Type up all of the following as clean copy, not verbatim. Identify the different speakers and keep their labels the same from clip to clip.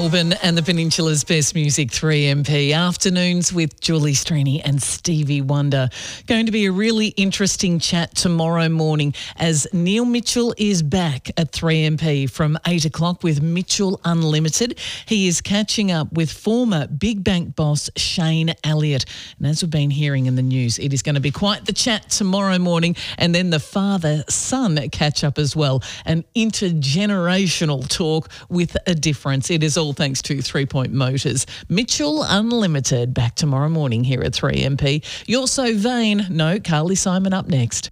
Speaker 1: Melbourne and the Peninsula's best music, 3MP. Afternoons with Julie Strini and Stevie Wonder. Going to be a really interesting chat tomorrow morning as Neil Mitchell is back at 3MP from 8 o'clock with Mitchell Unlimited. He is catching up with former Big Bank boss Shane Elliott. And as we've been hearing in the news, it is going to be quite the chat tomorrow morning. And then the father-son catch up as well. An intergenerational talk with a difference. It is all thanks to 3 Point Motors. Mitchell Unlimited back tomorrow morning here at 3MP. You're so vain. No, Carly Simon up next.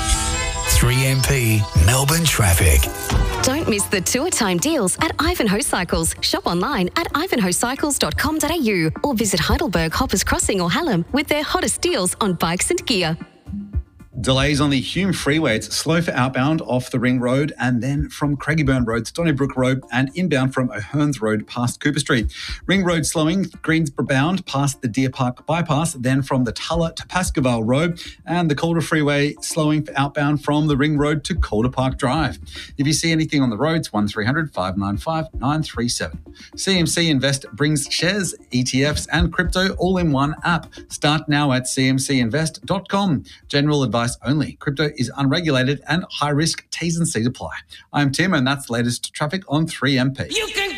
Speaker 2: 3MP Melbourne traffic.
Speaker 3: Don't miss the tour time deals at Ivanhoe Cycles. Shop online at ivanhoecycles.com.au or visit Heidelberg, Hoppers Crossing or Hallam with their hottest deals on bikes and gear.
Speaker 4: Delays on the Hume Freeway. It's slow for outbound off the Ring Road and then from Craigieburn Road to Donnybrook Road and inbound from O'Hearns Road past Cooper Street. Ring Road slowing, Greensboro bound past the Deer Park bypass, then from the Tulla to Pascoval Road, and the Calder Freeway slowing for outbound from the Ring Road to Calder Park Drive. If you see anything on the roads, 1300 595 937. CMC Invest brings shares, ETFs and crypto all in one app. Start now at cmcinvest.com. General advice only. Crypto is unregulated and high risk. T's and C's apply. I'm Tim and that's the latest traffic on 3MP.
Speaker 5: You can